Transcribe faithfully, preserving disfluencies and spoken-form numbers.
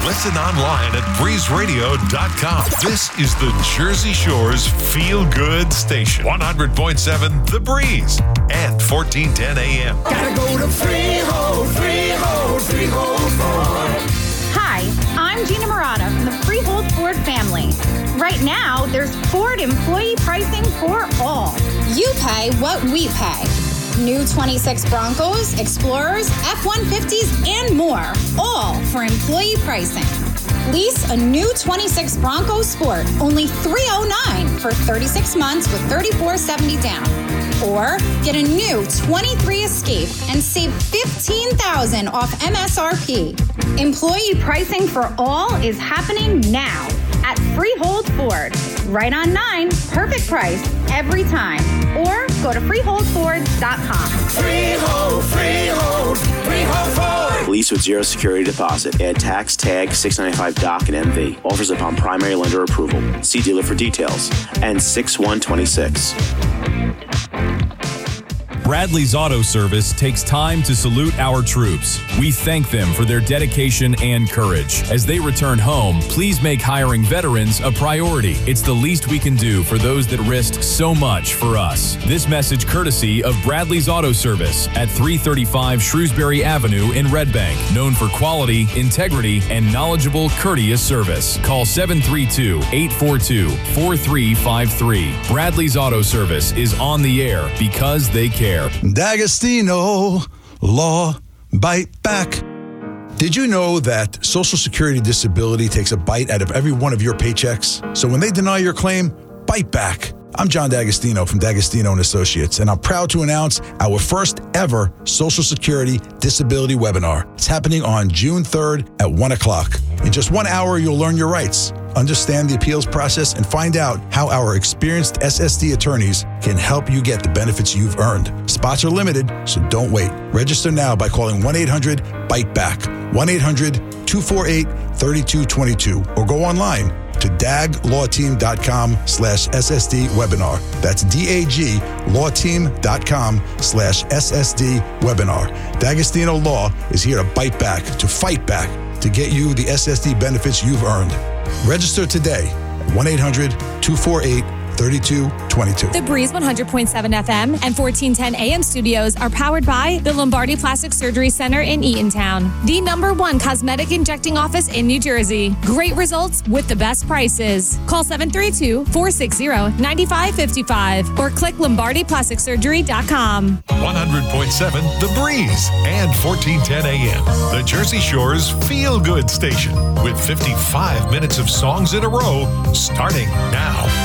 Listen online at breeze radio dot com. This is the Jersey Shore's feel-good station. one hundred point seven The Breeze and fourteen ten A M. Gotta go to Freehold, Freehold, Freehold Ford. Hi, I'm Gina Murata from the Freehold Ford family. Right now, there's Ford employee pricing for all. You pay what we pay. New twenty-six Broncos, Explorers, F one fifties, and more. All for employee pricing. Lease a new twenty-six Bronco Sport, only three hundred nine dollars for thirty-six months with thirty-four seventy down. Or get a new twenty-three Escape and save fifteen thousand dollars off M S R P. Employee pricing for all is happening now at Freehold Ford. Right on nine, perfect price every time. Or go to freehold ford dot com. Freehold, Freehold, Freehold Ford. Lease with zero security deposit. Add tax, tag, six ninety-five D O C, and M V. Offers upon primary lender approval. See dealer for details. And six one twenty-six. Bradley's Auto Service takes time to salute our troops. We thank them for their dedication and courage. As they return home, please make hiring veterans a priority. It's the least we can do for those that risked so much for us. This message courtesy of Bradley's Auto Service at three thirty-five Shrewsbury Avenue in Red Bank. Known for quality, integrity, and knowledgeable, courteous service. Call seven three two, eight four two, four three five three. Bradley's Auto Service is on the air because they care. D'Agostino Law Bite Back. Did you know that Social Security Disability takes a bite out of every one of your paychecks? So when they deny your claim, bite back. I'm John D'Agostino from D'Agostino and Associates, and I'm proud to announce our first ever Social Security Disability webinar. It's happening on June third at one o'clock. In just one hour, you'll learn your rights, understand the appeals process, and find out how our experienced S S D attorneys can help you get the benefits you've earned. Spots are limited, so don't wait. Register now by calling one eight hundred bite back, one eight hundred two four eight three two two two, or go online to daglawteam.com slash SSD webinar. That's D-A-G lawteam.com slash SSD webinar. D'Agostino Law is here to bite back, to fight back, to get you the S S D benefits you've earned. Register today at one eight hundred two four eight three two two two. The Breeze one hundred point seven F M and fourteen ten A M studios are powered by the Lombardi Plastic Surgery Center in Eatontown, the number one cosmetic injecting office in New Jersey. Great results with the best prices. Call seven three two, four six zero, nine five five five or click lombardi plastic surgery dot com. one hundred point seven The Breeze and fourteen ten A M. The Jersey Shore's feel-good station with fifty-five minutes of songs in a row starting now.